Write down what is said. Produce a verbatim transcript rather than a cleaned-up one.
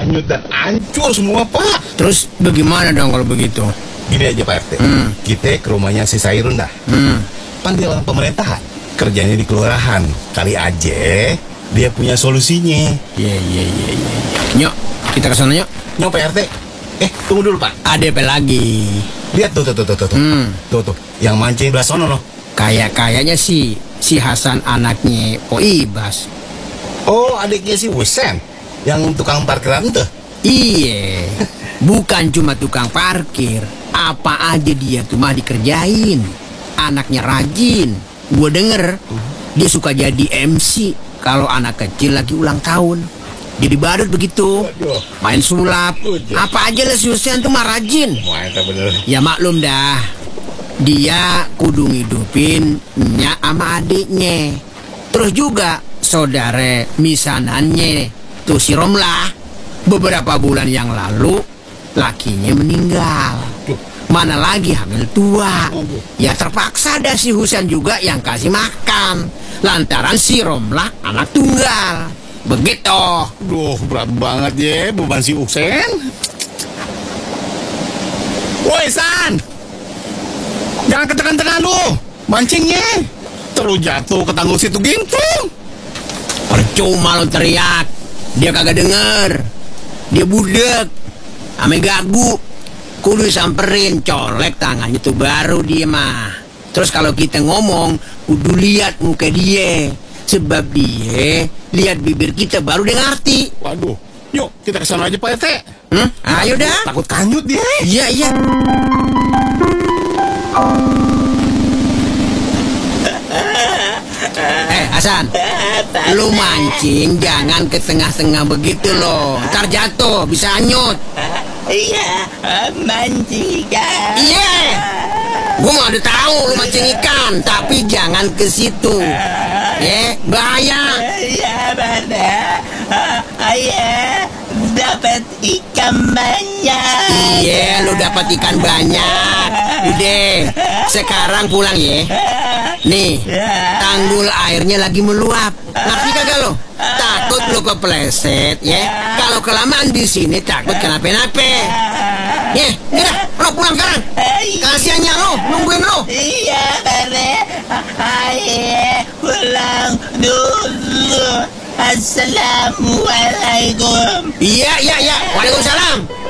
hanyut dan hancur semua, Pak. Terus bagaimana dong kalau begitu? Gini aja, Pak R T. Hmm. Kita ke rumahnya si Sairun dah. Hmm. Pan dia orang pemerintahan, kerjanya di kelurahan. Kali aja dia punya solusinya. Iya, iya, iya, iya. Nyok, kita ke sana, Nyok. Nyok, Pak R T. Eh, tunggu dulu, Pak. Ada apa lagi? Lihat tuh, tuh, tuh, tuh, tuh. Hmm. Tuh, tuh. Yang mancing belah sono, loh. Kayak-kayaknya sih si Hasan anaknya Po Ibas. Oh, adiknya si Wesen, yang tukang parkiran tuh. Iya, bukan cuma tukang parkir, apa aja dia tuh mah dikerjain. Anaknya rajin, gue denger dia suka jadi M C kalau anak kecil lagi ulang tahun. Jadi badut begitu, Waduh. main sulap, Waduh. apa aja lah si Hussein tuh mah rajin. Wah, itu bener. Ya maklum dah, dia kudu ngidupin nya sama adiknya. Terus juga saudara misanannya tuh si Romlah. Beberapa bulan yang lalu lakinya meninggal. Mana lagi hamil tua. Ya terpaksa dah si Husain juga yang kasih makan. Lantaran si Romlah anak tunggal. Begitu. Duh, berat banget ya beban si Uksen. Woi, San, jangan ketekan-tekan lu mancingnya. Terus jatuh ke tanggul situ gintung. Percuma lo teriak, dia kagak denger. Dia budek ame gagu. Kudu samperin, colek tangannya tuh baru dia mah. Terus kalau kita ngomong kudu lihat muka dia. Sebab dia lihat bibir kita baru dia ngerti. Waduh, yuk kita kesana aja, Pak R T. Hmm? Ayo dah. Takut kanyut dia. Iya, iya. Eh, Hasan, lu mancing jangan ke tengah-tengah begitu loh. Ntar jatuh, bisa hanyut. Iya, mancing ikan. Iya. Gua mau ada tahu lu mancing ikan, tapi jangan ke situ. Ya, bahaya. Iya, benar. Ayah dapat ikan banyak. Iya, lu dapat ikan banyak. Udah, sekarang pulang ya. Nih, tanggul airnya lagi meluap. Ngerti kagak lo? Takut lu kepleset ya. Kalau kelamaan di sini takut kenapa-napa. Ya, udah, lo pulang sekarang. Kasiannya lo, nungguin lo. Iya, benar. Ayah pulang dulu. Assalamualaikum. Iya, iya, iya. Waalaikumsalam.